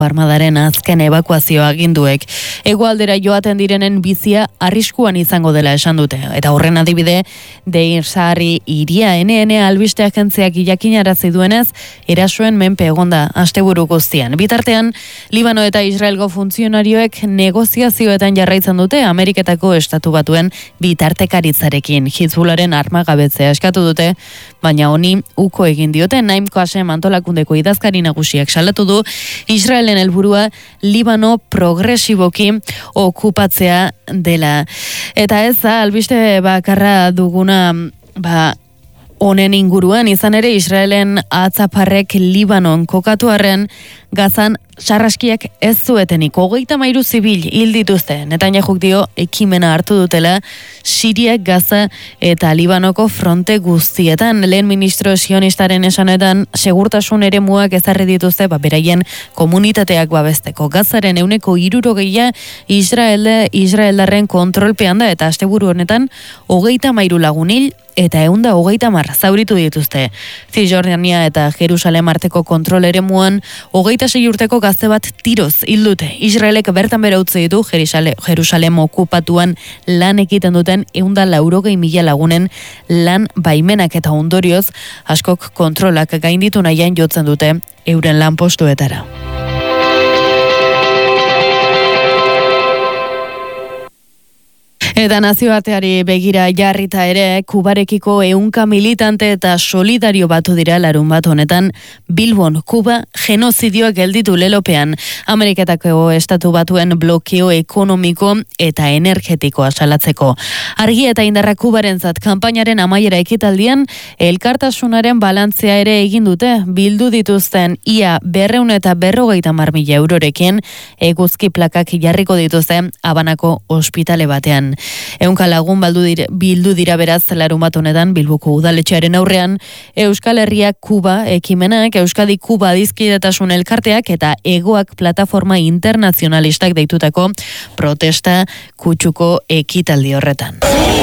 armadaren azken ebakuazio aginduek. Hegoaldera joaten direnen bizia arriskuan izango dela esan dute. Eta horren adibide, Deir Zahari hiria NN albiste agentziak jakinarazi duenez, erasoen menpe egonda asteburu guztian. Bitartean, Libano eta Israelgo funtzionarioek negoziazioetan jarraitzen dute Ameriketako Estatu Batuen bitartekaritzarekin. Hizbullaren armagabetzea eskatu dute, baina honi uko egin diote. Naim Qasem antolakundeko idazkari nagusiak salatu du Israelen helburua Libano progresiboki okupatzea dela. Eta ez da, albiste bakarra duguna honen inguruan, izan ere Israelen atzaparrek Libanon kokatu arren, Gazan sarraskiak ez zuetenik 33 zibil hil dituzte. Netanyahuk dio ekimena hartu dutela Siriak, Gaza eta Libanoko fronte guztietan. Lehen ministro sionistaren esanetan segurtasun eremuak ezarri dituzte beraien komunitateak babesteko. Gazaren 60% Israeldarren kontrolpean da eta asteburu honetan 33 lagun hil eta 130 zauritu dituzte. Cisjordania eta Jerusalem arteko kontrol eremuan 26 urteko gazte bat tiroz hil dute. Israelek bertan bera utzi ditu Jerusalem okupatuan lan egiten duten 180.000 lagunen lan baimenak eta ondorioz askok kontrolak gainditu nahian jotzen dute euren lan postuetara. Eta nazioarteari begira jarrita ere, Kubarekiko 100 militante eta solidario batu dira larunbat honetan Bilbon, Kuba genozidioa gelditu lelopean. Ameriketako Estatu Batuen blokeo ekonomiko eta energetikoa salatzeko. Argi eta indarra Kubarentzat kanpainaren amaiera ekitaldian elkartasunaren balantzea ere egin dute, bildu dituzten ia 250.000 eurorekin eguzki plakak jarriko dituzte Habanako ospitale batean. 100 lagun bildu dira beraz larunbat honetan Bilboko udaletxearen aurrean Euskal Herria Kuba ekimenak, Euskadi Kuba Dizkidetasun elkarteak eta Egoak plataforma internazionalistak deitutako protesta kutsuko ekitaldi horretan.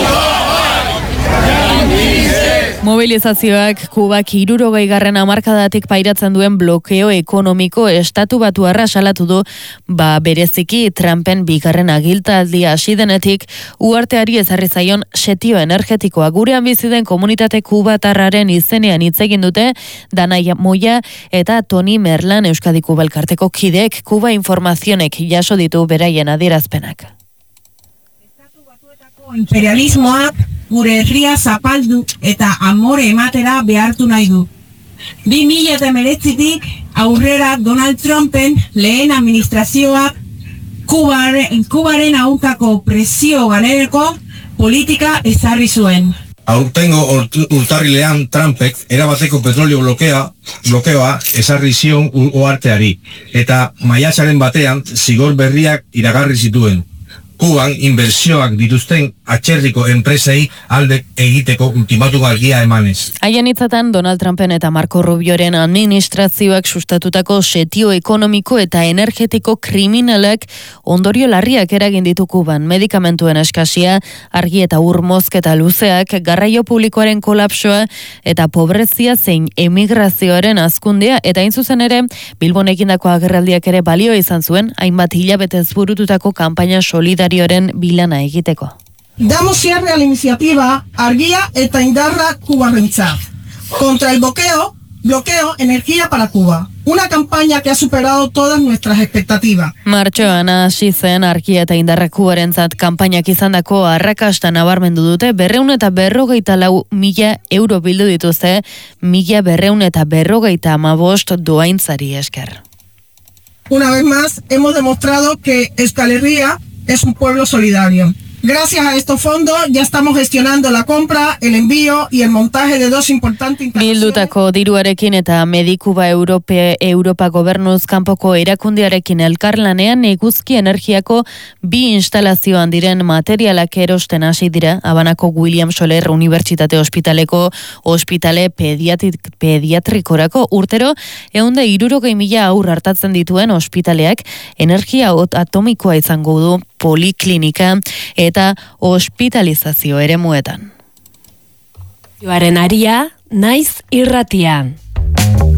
Mobilizazioak Kubak 60. hamarkadatik pairatzen duen blokeo ekonomiko Estatu Batuarra salatu du, bereziki Trumpen bigarren agiltaldia hasi denetik uharteari ezarri zaion setio energetikoa. Gurean bizi den komunitate kubatarraren izenean hitz egin dute Danai Moya eta Toni Merlan Euskadi Kuba elkarteko kideek. Kuba Informazionek jaso ditu beraien adierazpenak. Estatu Batuetako imperialismoak gure herria zapaldu eta amore ematera behartu nahi du. 2019tik aurrera Donald Trumpen lehen administrazioak Kubaren aurkako presio galereko politika ezarri zuen. Aurtengo urtarrilean Trumpek erabateko petrolio blokeoa ezarri zion uharteari eta maiatzaren batean zigor berriak iragarri zituen. Kuban inbertsioak dituzten atzerriko enpresei alde egiteko ultimatu argia emanez. Haien hitzetan Donald Trumpen eta Marco Rubioren administrazioak sustatutako setio ekonomiko eta energetiko kriminalak ondorio larriak eragin ditu Kuban. Medikamentuen eskasia, argi eta ur mozketa luzeak, garraio publikoaren kolapsoa eta pobrezia zein emigrazioaren hazkundea eta hain zuzen ere Bilbon egindako agerraldiak ere balio izan zuen hainbat hilabetez burututako kanpaina solidarioaren bilana egiteko. Damos cierre a la iniciativa Argia eta Indarra Kubarentzat contra el bloqueo Energía para Cuba. Una campaña que ha superado todas nuestras expectativas. Martxoan hasi zen Argia eta Indarra Kubarentzat kanpainak izandako arrakasta nabarmendu dute 254.000 euro bildu dituzte 1.255 doaintzari esker. Una vez más hemos demostrado que Euskal Herria es un pueblo solidario. Gracias a estos fondos ya estamos gestionando la compra, el envío y el montaje de dos importantes instalaciones. Bildutako diruarekin eta Medikuba Europa gobernuz kanpoko erakundearekin elkarlanean eguzki energiako 2 instalazioan diren materialak erosten hasi dira Habanako William Soler Unibertsitate Ospitaleko ospitale pediatrikorako urtero 160.000 haur hartatzen dituen ospitaleak energia atomikoa izango du poliklinika eta hospitalizazio eremuetan. Joaren aria, naiz irratian.